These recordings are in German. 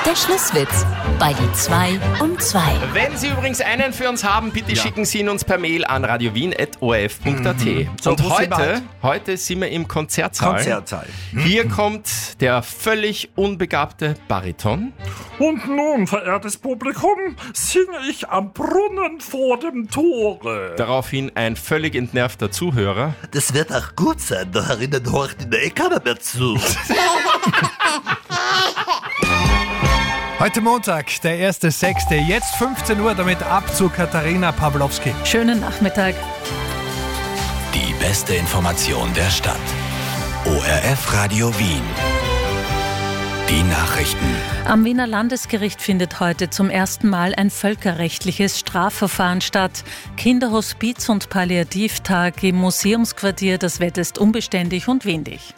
Der Schlusswitz bei die 2 um 2. Wenn Sie übrigens einen für uns haben, bitte schicken Sie ihn uns per Mail an radiowien@orf.at. So, Und wo sind wir heute sind wir im Konzertsaal. Hier kommt der völlig unbegabte Bariton. Und nun, verehrtes Publikum, singe ich am Brunnen vor dem Tore. Daraufhin ein völlig entnervter Zuhörer. Das wird auch gut sein, da herinnen horcht in der keiner mehr zu. Heute Montag, der 1.6., jetzt 15 Uhr, damit ab zu Katharina Pawlowski. Schönen Nachmittag. Die beste Information der Stadt. ORF Radio Wien. Die Nachrichten. Am Wiener Landesgericht findet heute zum ersten Mal ein völkerrechtliches Strafverfahren statt. Kinderhospiz- und Palliativtag im Museumsquartier, das Wetter ist unbeständig und windig.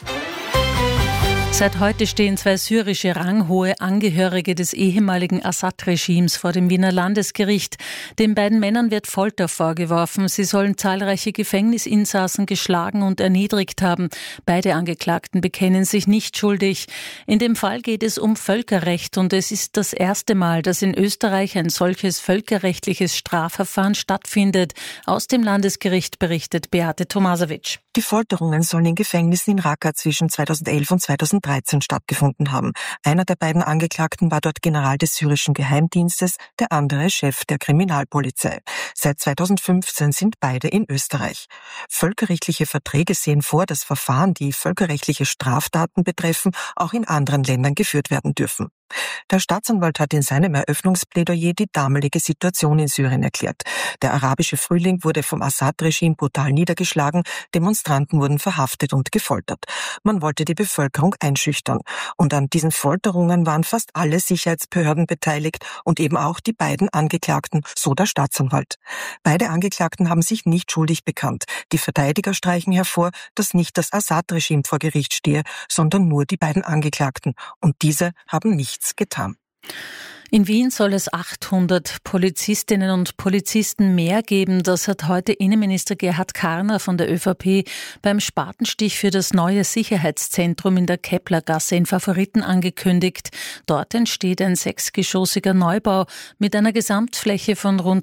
Seit heute stehen 2 syrische ranghohe Angehörige des ehemaligen Assad-Regimes vor dem Wiener Landesgericht. Den beiden Männern wird Folter vorgeworfen. Sie sollen zahlreiche Gefängnisinsassen geschlagen und erniedrigt haben. Beide Angeklagten bekennen sich nicht schuldig. In dem Fall geht es um Völkerrecht und es ist das erste Mal, dass in Österreich ein solches völkerrechtliches Strafverfahren stattfindet. Aus dem Landesgericht berichtet Beate Tomasewitsch. Die Folterungen sollen in Gefängnissen in Raqqa zwischen 2011 und 2013 stattgefunden haben. Einer der beiden Angeklagten war dort General des syrischen Geheimdienstes, der andere Chef der Kriminalpolizei. Seit 2015 sind beide in Österreich. Völkerrechtliche Verträge sehen vor, dass Verfahren, die völkerrechtliche Straftaten betreffen, auch in anderen Ländern geführt werden dürfen. Der Staatsanwalt hat in seinem Eröffnungsplädoyer die damalige Situation in Syrien erklärt. Der arabische Frühling wurde vom Assad-Regime brutal niedergeschlagen, Demonstranten wurden verhaftet und gefoltert. Man wollte die Bevölkerung einschüchtern. Und an diesen Folterungen waren fast alle Sicherheitsbehörden beteiligt und eben auch die beiden Angeklagten, so der Staatsanwalt. Beide Angeklagten haben sich nicht schuldig bekannt. Die Verteidiger streichen hervor, dass nicht das Assad-Regime vor Gericht stehe, sondern nur die beiden Angeklagten. Und diese haben nichts getan. In Wien soll es 800 Polizistinnen und Polizisten mehr geben. Das hat heute Innenminister Gerhard Karner von der ÖVP beim Spatenstich für das neue Sicherheitszentrum in der Keplergasse in Favoriten angekündigt. Dort entsteht ein 6-geschossiger Neubau mit einer Gesamtfläche von rund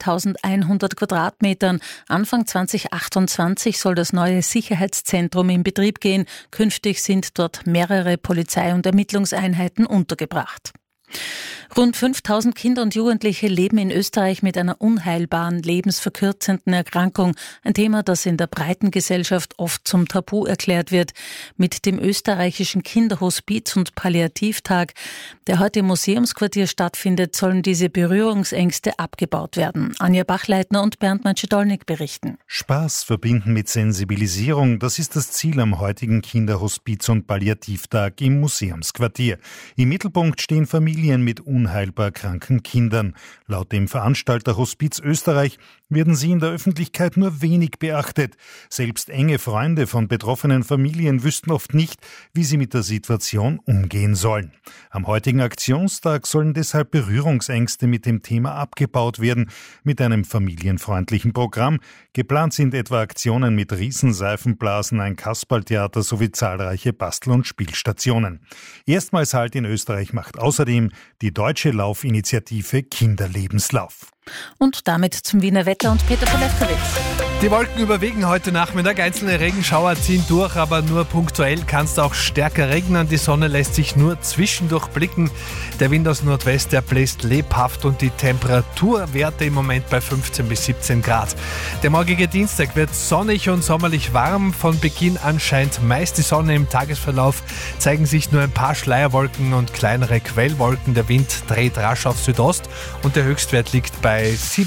2100 Quadratmetern. Anfang 2028 soll das neue Sicherheitszentrum in Betrieb gehen. Künftig sind dort mehrere Polizei- und Ermittlungseinheiten untergebracht. Rund 5000 Kinder und Jugendliche leben in Österreich mit einer unheilbaren, lebensverkürzenden Erkrankung. Ein Thema, das in der breiten Gesellschaft oft zum Tabu erklärt wird. Mit dem österreichischen Kinderhospiz- und Palliativtag, der heute im Museumsquartier stattfindet, sollen diese Berührungsängste abgebaut werden. Anja Bachleitner und Bernd Matschedolnik berichten. Spaß verbinden mit Sensibilisierung, das ist das Ziel am heutigen Kinderhospiz- und Palliativtag im Museumsquartier. Im Mittelpunkt stehen Familien mit unheilbar kranken Kindern. Laut dem Veranstalter Hospiz Österreich werden sie in der Öffentlichkeit nur wenig beachtet. Selbst enge Freunde von betroffenen Familien wüssten oft nicht, wie sie mit der Situation umgehen sollen. Am heutigen Aktionstag sollen deshalb Berührungsängste mit dem Thema abgebaut werden, mit einem familienfreundlichen Programm. Geplant sind etwa Aktionen mit Riesenseifenblasen, ein Kasperltheater sowie zahlreiche Bastel- und Spielstationen. Erstmals Halt in Österreich macht außerdem die deutsche Laufinitiative Kinderlebenslauf. Und damit zum Wiener Wetter und Peter Polewkowitz. Die Wolken überwiegen heute Nachmittag. Einzelne Regenschauer ziehen durch, aber nur punktuell kann es auch stärker regnen. Die Sonne lässt sich nur zwischendurch blicken. Der Wind aus Nordwest, der bläst lebhaft und die Temperaturwerte im Moment bei 15 bis 17 Grad. Der morgige Dienstag wird sonnig und sommerlich warm. Von Beginn an scheint meist die Sonne. Im Tagesverlauf zeigen sich nur ein paar Schleierwolken und kleinere Quellwolken. Der Wind dreht rasch auf Südost und der Höchstwert liegt bei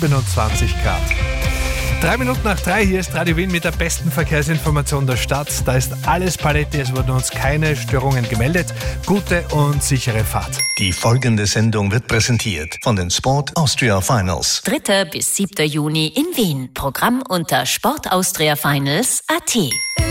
27 Grad. 3:03, hier ist Radio Wien mit der besten Verkehrsinformation der Stadt. Da ist alles Paletti, es wurden uns keine Störungen gemeldet. Gute und sichere Fahrt. Die folgende Sendung wird präsentiert von den Sport Austria Finals. 3. bis 7. Juni in Wien. Programm unter sportaustriafinals.at.